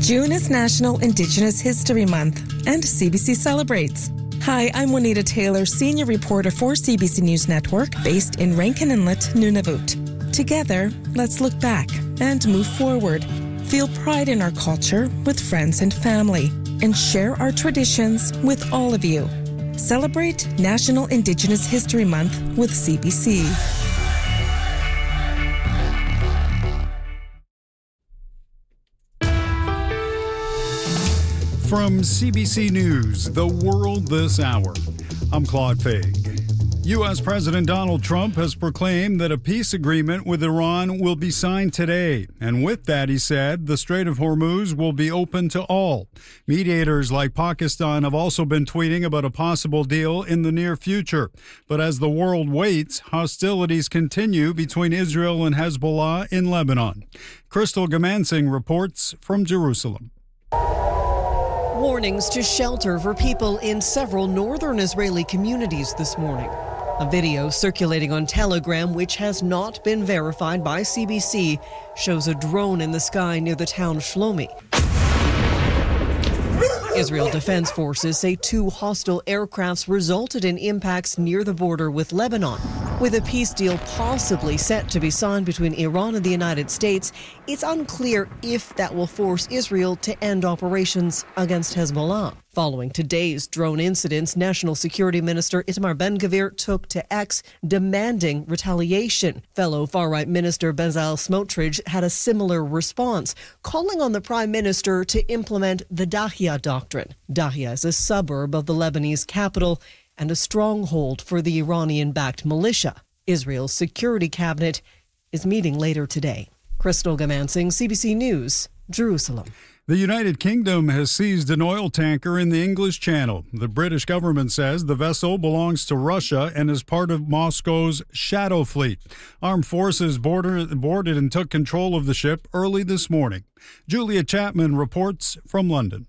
June is National Indigenous History Month, and CBC celebrates. Hi, I'm Juanita Taylor, senior reporter for CBC News Network, based in Rankin Inlet, Nunavut. Together, let's look back and move forward. Feel pride in our culture with friends and family, and share our traditions with all of you. Celebrate National Indigenous History Month with CBC. From CBC News, The World This Hour, I'm Claude Faig. U.S. President Donald Trump has proclaimed that a peace agreement with Iran will be signed today. And with that, he said, the Strait of Hormuz will be open to all. Mediators like Pakistan have also been tweeting about a possible deal in the near future. But as the world waits, hostilities continue between Israel and Hezbollah in Lebanon. Crystal Gamansing reports from Jerusalem. Warnings to shelter for people in several northern Israeli communities this morning. A video circulating on Telegram, which has not been verified by CBC, shows a drone in the sky near the town Shlomi. Israel Defense Forces say 2 hostile aircrafts resulted in impacts near the border with Lebanon. With a peace deal possibly set to be signed between Iran and the United States, it's unclear if that will force Israel to end operations against Hezbollah. Following today's drone incidents, National Security Minister Itamar Ben-Gvir took to X demanding retaliation. Fellow far-right Minister Bezalel Smotrich had a similar response, calling on the Prime Minister to implement the Dahia Doctrine. Dahia is a suburb of the Lebanese capital and a stronghold for the Iranian-backed militia. Israel's security cabinet is meeting later today. Crystal Gamansing, CBC News, Jerusalem. The United Kingdom has seized an oil tanker in the English Channel. The British government says the vessel belongs to Russia and is part of Moscow's Shadow Fleet. Armed forces boarded and took control of the ship early this morning. Julia Chapman reports from London.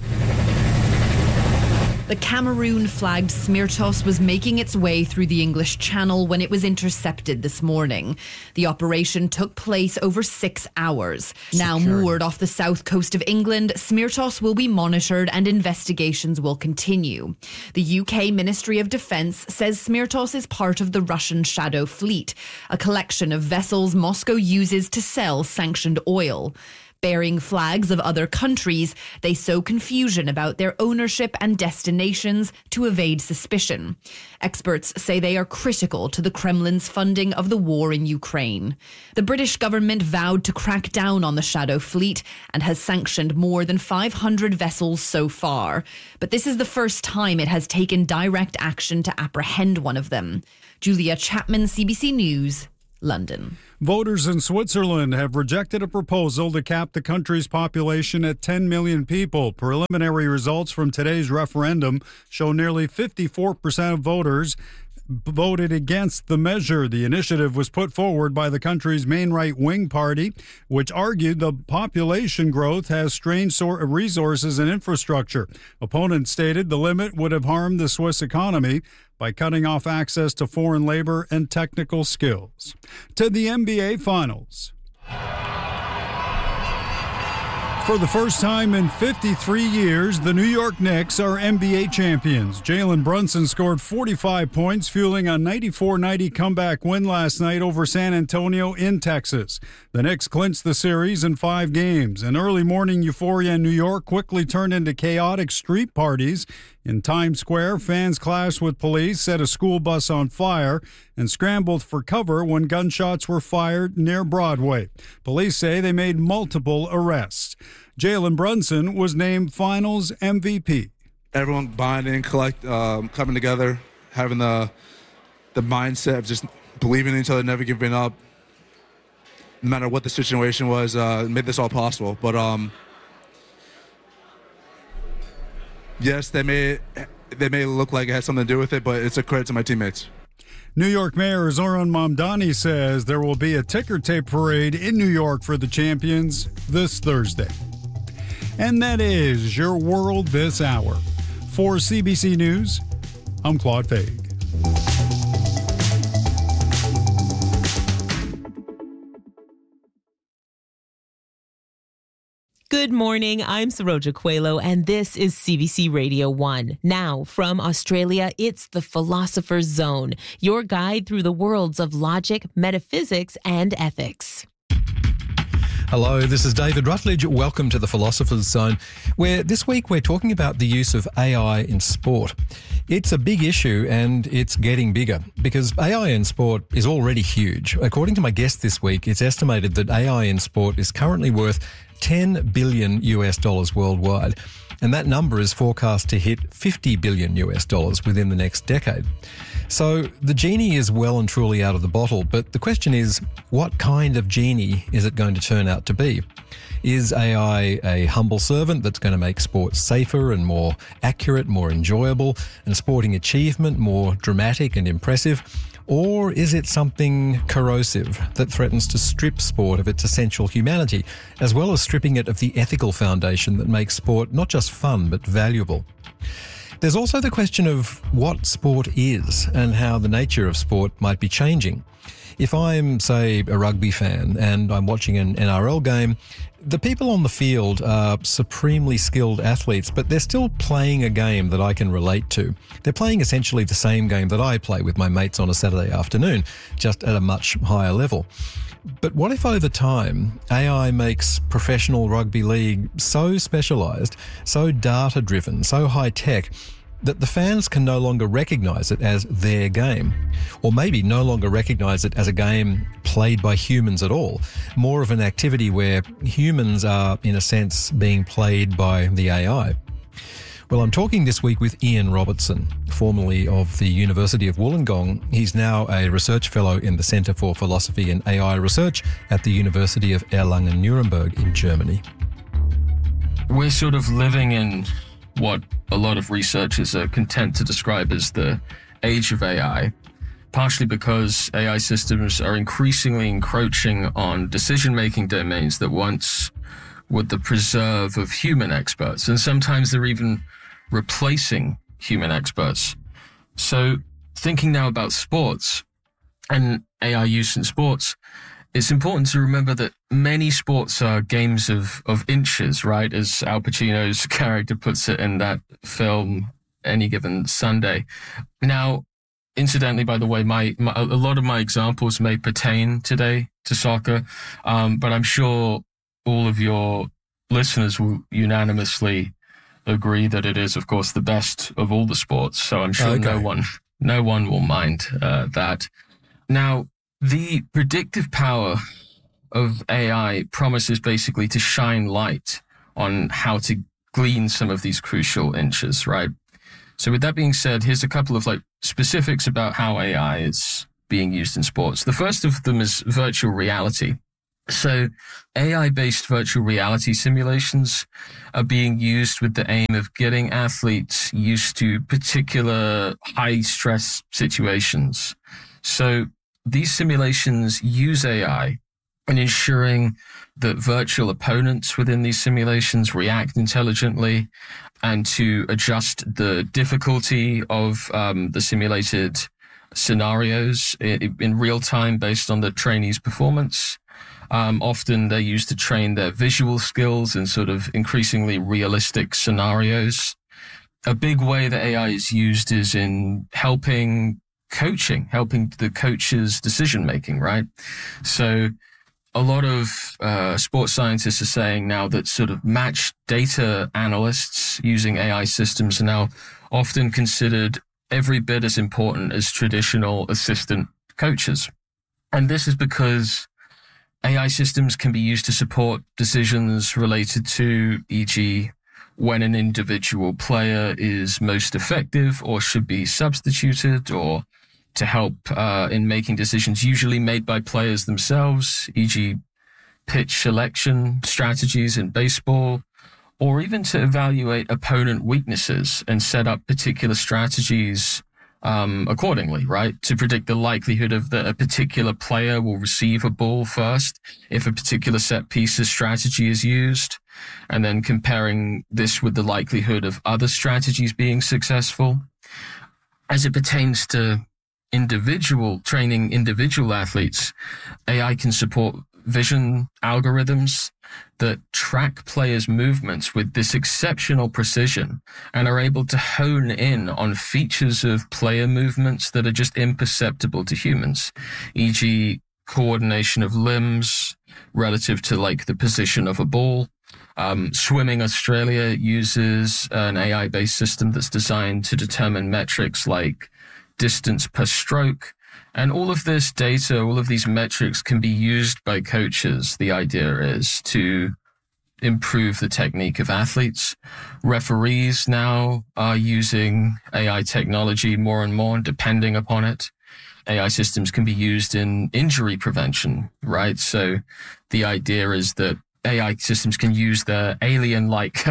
The Cameroon-flagged Smirtos was making its way through the English Channel when it was intercepted this morning. The operation took place over 6 hours. Now moored off the south coast of England, Smirtos will be monitored and investigations will continue. The UK Ministry of Defence says Smirtos is part of the Russian Shadow Fleet, a collection of vessels Moscow uses to sell sanctioned oil. Bearing flags of other countries, they sow confusion about their ownership and destinations to evade suspicion. Experts say they are critical to the Kremlin's funding of the war in Ukraine. The British government vowed to crack down on the Shadow Fleet and has sanctioned more than 500 vessels so far. But this is the first time it has taken direct action to apprehend one of them. Julia Chapman, CBC News, London. Voters in Switzerland have rejected a proposal to cap the country's population at 10 million people. Preliminary results from today's referendum show nearly 54% of voters voted against the measure. The initiative was put forward by the country's main right-wing party, which argued the population growth has strained resources and infrastructure. Opponents stated the limit would have harmed the Swiss economy by cutting off access to foreign labor and technical skills. To the NBA Finals. For the first time in 53 years, the New York Knicks are NBA champions. Jalen Brunson scored 45 points, fueling a 94-90 comeback win last night over San Antonio in Texas. The Knicks clinched the series in 5 games. An early morning euphoria in New York quickly turned into chaotic street parties. In Times Square, fans clashed with police, set a school bus on fire, and scrambled for cover when gunshots were fired near Broadway. Police say they made multiple arrests. Jalen Brunson was named Finals MVP. Everyone bonding, coming together, having the mindset of just believing in each other, never giving up, no matter what the situation was, made this all possible. But yes, they may look like it had something to do with it, but it's a credit to my teammates. New York Mayor Zoran Mamdani says there will be a ticker tape parade in New York for the champions this Thursday. And that is your world this hour. For CBC News, I'm Claude Faig. Good morning, I'm Saroja Coelho, and this is CBC Radio 1. Now, from Australia, it's the Philosopher's Zone, your guide through the worlds of logic, metaphysics, and ethics. Hello, this is David Rutledge. Welcome to the Philosopher's Zone, where this week we're talking about the use of AI in sport. It's a big issue and it's getting bigger because AI in sport is already huge. According to my guest this week, it's estimated that AI in sport is currently worth $10 billion worldwide. And that number is forecast to hit $50 billion within the next decade. So the genie is well and truly out of the bottle, but the question is, what kind of genie is it going to turn out to be? Is AI a humble servant that's going to make sports safer and more accurate, more enjoyable, and sporting achievement more dramatic and impressive? Or is it something corrosive that threatens to strip sport of its essential humanity, as well as stripping it of the ethical foundation that makes sport not just fun, but valuable? There's also the question of what sport is and how the nature of sport might be changing. If I'm, say, a rugby fan and I'm watching an NRL game, the people on the field are supremely skilled athletes, but they're still playing a game that I can relate to. They're playing essentially the same game that I play with my mates on a Saturday afternoon, just at a much higher level. But what if over time AI makes professional rugby league so specialised, so data-driven, so high-tech, that the fans can no longer recognise it as their game, or maybe no longer recognise it as a game played by humans at all, more of an activity where humans are, in a sense, being played by the AI? Well, I'm talking this week with Ian Robertson, formerly of the University of Wollongong. He's now a research fellow in the Centre for Philosophy and AI Research at the University of Erlangen-Nuremberg in Germany. We're sort of living in what a lot of researchers are content to describe as the age of AI, partially because AI systems are increasingly encroaching on decision-making domains that once were the preserve of human experts, and sometimes they're even replacing human experts. So thinking now about sports and AI use in sports, it's important to remember that many sports are games of inches, right? As Al Pacino's character puts it in that film, Any Given Sunday. Now, incidentally, by the way, a lot of my examples may pertain today to soccer, but I'm sure all of your listeners will unanimously agree that it is, of course, the best of all the sports. So I'm sure no one will mind that. Now, the predictive power of AI promises basically to shine light on how to glean some of these crucial inches, right? So with that being said, here's a couple of specifics about how AI is being used in sports. The first of them is virtual reality. So AI-based virtual reality simulations are being used with the aim of getting athletes used to particular high-stress situations. So these simulations use AI in ensuring that virtual opponents within these simulations react intelligently and to adjust the difficulty of the simulated scenarios in real time based on the trainee's performance. Often they're used to train their visual skills in sort of increasingly realistic scenarios. A big way that AI is used is in helping the coach's decision-making, right? So a lot of sports scientists are saying now that sort of match data analysts using AI systems are now often considered every bit as important as traditional assistant coaches. And this is because AI systems can be used to support decisions related to, e.g., when an individual player is most effective or should be substituted, or to help in making decisions usually made by players themselves, e.g. pitch selection strategies in baseball, or even to evaluate opponent weaknesses and set up particular strategies accordingly, right? To predict the likelihood of that a particular player will receive a ball first if a particular set pieces strategy is used, and then comparing this with the likelihood of other strategies being successful. As it pertains to training individual athletes, AI can support vision algorithms that track players' movements with this exceptional precision and are able to hone in on features of player movements that are just imperceptible to humans, e.g. coordination of limbs relative to like the position of a ball. Swimming Australia uses an AI-based system that's designed to determine metrics like distance per stroke. And all of this data, all of these metrics can be used by coaches. The idea is to improve the technique of athletes. Referees now are using AI technology more and more, depending upon it. AI systems can be used in injury prevention, right? So the idea is that AI systems can use their alien-like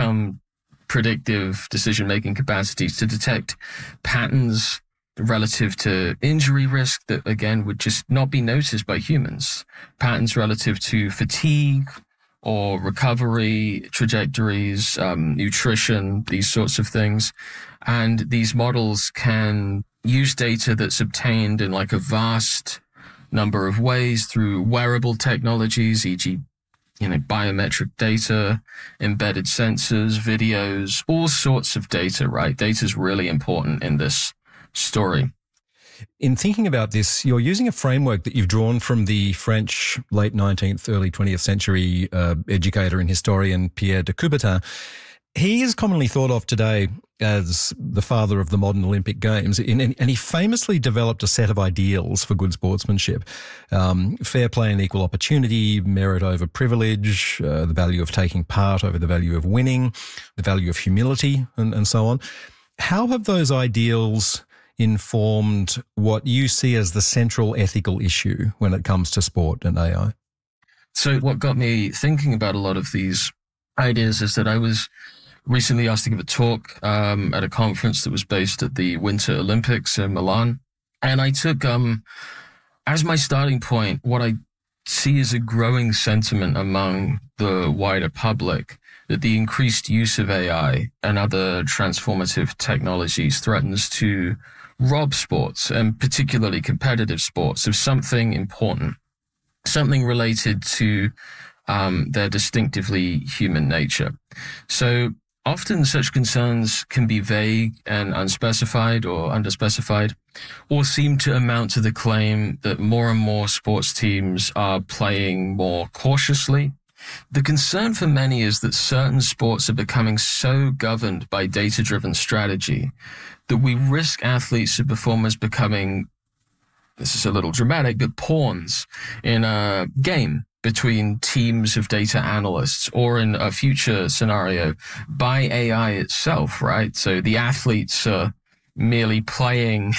predictive decision-making capacities to detect patterns relative to injury risk that, again, would just not be noticed by humans. Patterns relative to fatigue or recovery trajectories, nutrition, these sorts of things. And these models can use data that's obtained in like a vast number of ways through wearable technologies, e.g., biometric data, embedded sensors, videos, all sorts of data, right? Data is really important in this story. In thinking about this, you're using a framework that you've drawn from the French late 19th, early 20th century educator and historian Pierre de Coubertin. He is commonly thought of today as the father of the modern Olympic Games, and he famously developed a set of ideals for good sportsmanship. Fair play and equal opportunity, merit over privilege, the value of taking part over the value of winning, the value of humility, and so on. How have those ideals informed what you see as the central ethical issue when it comes to sport and AI? So what got me thinking about a lot of these ideas is that I was recently asked to give a talk at a conference that was based at the Winter Olympics in Milan. And I took as my starting point what I see as a growing sentiment among the wider public that the increased use of AI and other transformative technologies threatens to rob sports, and particularly competitive sports, of something important, something related to their distinctively human nature. So often such concerns can be vague and unspecified or underspecified, or seem to amount to the claim that more and more sports teams are playing more cautiously. The concern for many is that certain sports are becoming so governed by data-driven strategy that we risk athletes and performers becoming, this is a little dramatic, but pawns in a game between teams of data analysts, or in a future scenario by AI itself, right? So the athletes are merely playing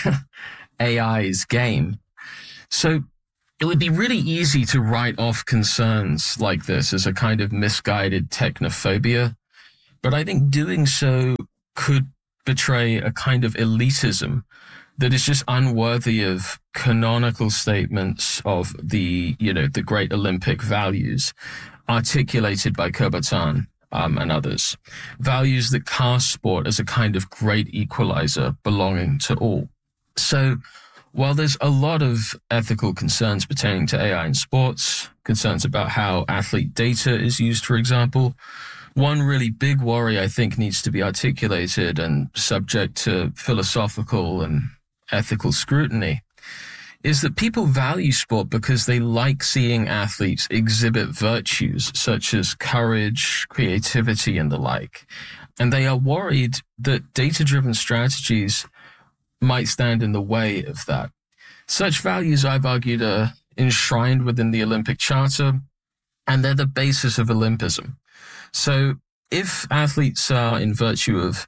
AI's game. So it would be really easy to write off concerns like this as a kind of misguided technophobia, but I think doing so could betray a kind of elitism that is just unworthy of canonical statements of the great Olympic values articulated by Coubertin and others. Values that cast sport as a kind of great equalizer belonging to all. So while there's a lot of ethical concerns pertaining to AI in sports, concerns about how athlete data is used, for example, one really big worry I think needs to be articulated and subject to philosophical and ethical scrutiny is that people value sport because they like seeing athletes exhibit virtues such as courage, creativity, and the like. And they are worried that data-driven strategies might stand in the way of that. Such values, I've argued, are enshrined within the Olympic Charter, and they're the basis of Olympism. So if athletes are, in virtue of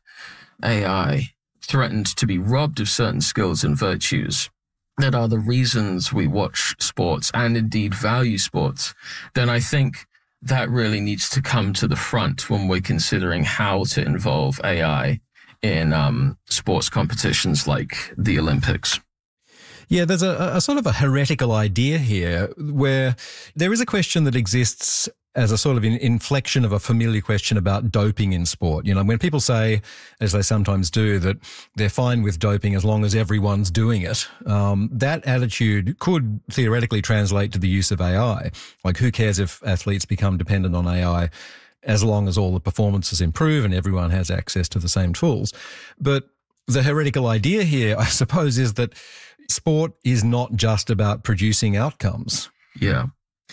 AI, threatened to be robbed of certain skills and virtues that are the reasons we watch sports and indeed value sports, then I think that really needs to come to the front when we're considering how to involve AI in sports competitions like the Olympics. Yeah, there's a sort of a heretical idea here where there is a question that exists as a sort of inflection of a familiar question about doping in sport. You know, when people say, as they sometimes do, that they're fine with doping as long as everyone's doing it, that attitude could theoretically translate to the use of AI. Like, who cares if athletes become dependent on AI as long as all the performances improve and everyone has access to the same tools? But the heretical idea here, I suppose, is that sport is not just about producing outcomes. Yeah.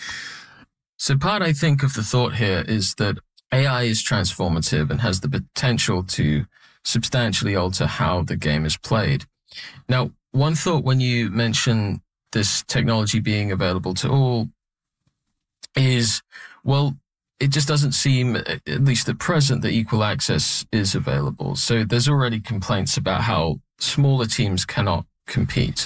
So part, I think, of the thought here is that AI is transformative and has the potential to substantially alter how the game is played. Now, one thought when you mention this technology being available to all is, well, it just doesn't seem, at least at present, that equal access is available. So there's already complaints about how smaller teams cannot compete.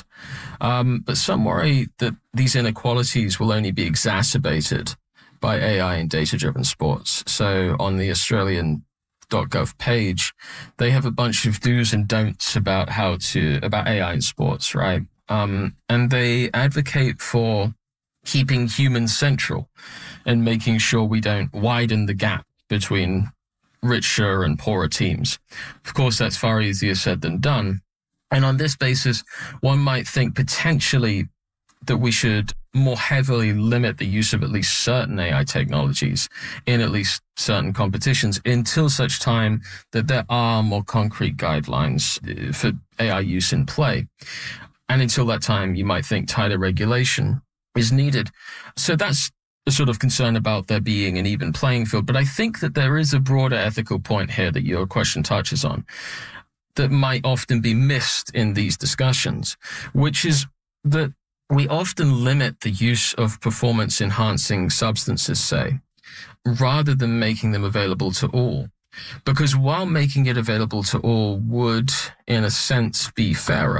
But some worry that these inequalities will only be exacerbated by AI in data-driven sports. So on the Australian.gov page, they have a bunch of do's and don'ts about about AI in sports, right? And they advocate for keeping humans central and making sure we don't widen the gap between richer and poorer teams. Of course, that's far easier said than done. And on this basis, one might think potentially that we should more heavily limit the use of at least certain AI technologies in at least certain competitions until such time that there are more concrete guidelines for AI use in play. And until that time, you might think tighter regulation is needed. So that's a sort of concern about there being an even playing field. But I think that there is a broader ethical point here that your question touches on that might often be missed in these discussions, which is that we often limit the use of performance-enhancing substances, say, rather than making them available to all. Because while making it available to all would, in a sense, be fairer,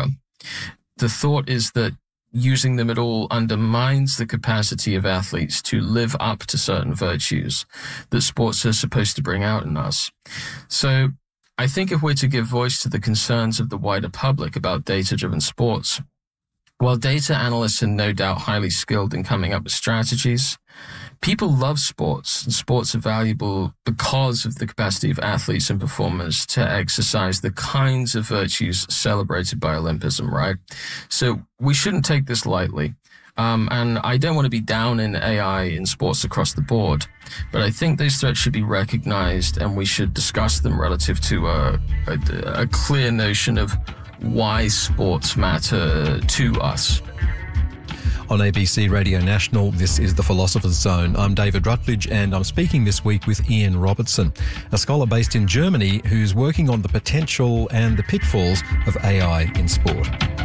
the thought is that using them at all undermines the capacity of athletes to live up to certain virtues that sports are supposed to bring out in us. So I think if we're to give voice to the concerns of the wider public about data-driven sports, while data analysts are no doubt highly skilled in coming up with strategies, people love sports, and sports are valuable because of the capacity of athletes and performers to exercise the kinds of virtues celebrated by Olympism, right? So we shouldn't take this lightly. And I don't want to be down in AI in sports across the board, but I think those threats should be recognized and we should discuss them relative to a clear notion of why sports matter to us. On ABC Radio National, this is The Philosopher's Zone. I'm David Rutledge and I'm speaking this week with Ian Robertson, a scholar based in Germany who's working on the potential and the pitfalls of AI in sport.